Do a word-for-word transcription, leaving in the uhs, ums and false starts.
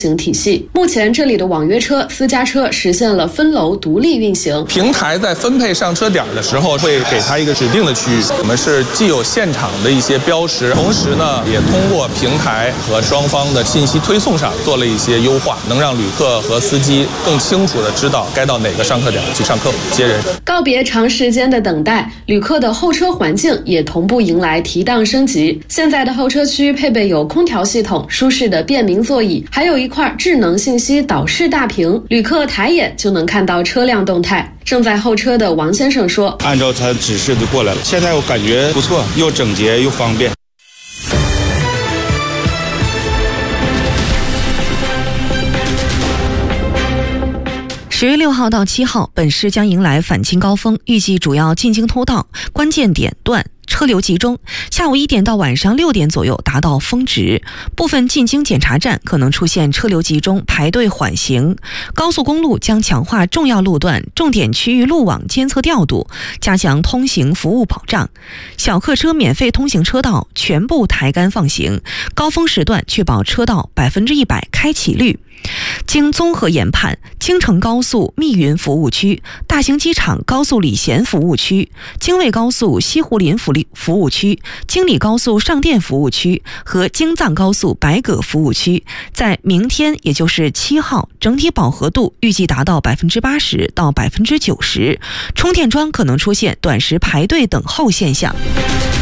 行体系。目前这里的网约车、私家车实现了分楼独立运行。 平台在分配上车点的时候，会给它一个指定的区域。我们是既有现场的一些标识，同时呢，也通过平台和双方的信息推送上做了一些优化，能让旅客和司机更清楚地知道该到哪个上客点去上客接人。 告别长时间的等待，旅客的候车环境也同步迎来提档升级。现在的候车区配备有空调系统、舒适的便民座椅，还有一块智能信息导视大屏，旅客抬眼就能看到车辆动态。正在候车的王先生说：“ 按照他指示就过来了，现在我感觉不错，又整洁又方便。” 十月六号到七号，本市将迎来返京高峰，预计主要进京通道、关键点段车流集中，下午一点到晚上六点左右达到峰值。部分进京检查站可能出现车流集中、排队缓行。高速公路将强化重要路段、重点区域路网监测调度，加强通行服务保障。小客车免费通行车道全部抬杆放行，高峰时段确保车道百分之一百开启率。经综合研判，京承高速密云服务区、大兴机场高速礼贤服务区、京魏高速西湖林服服务区、京礼高速上甸服务区和京藏高速白葛服务区，在明天，也就是七号，整体饱和度预计达到百分之八十到百分之九十，充电桩可能出现短时排队等候现象。